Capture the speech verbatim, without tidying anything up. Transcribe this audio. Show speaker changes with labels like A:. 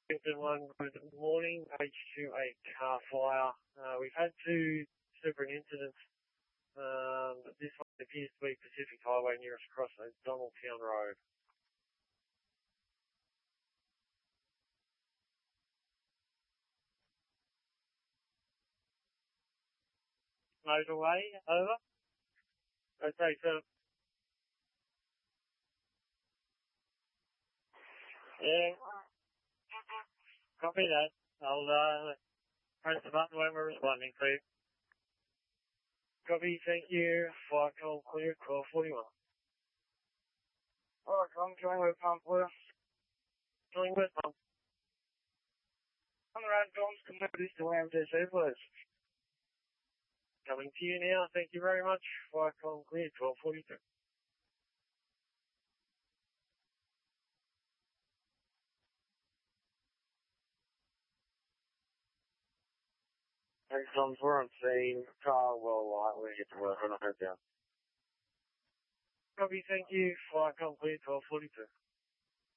A: Wellington one, good morning, H two eight car fire. Uh, we've had two separate incidents, um, but this one appears to be Pacific Highway nearest crossroads, Donaldtown Road. Motorway, over. Okay, so, yeah, copy that. I'll, uh, press the button when we're responding, please. Copy, thank you. Fire call clear, twelve forty-one. Alright, I'm joining with pump, please. Joining with pump. On the road, Tom's, come over this to M T C, please. Coming to you now, thank you very much. Fire call clear, twelve forty-two. Thanks, Tom's, we're on scene. Car well light, we're here to work on a head down. Copy, thank you. Fire call clear, twelve forty-two.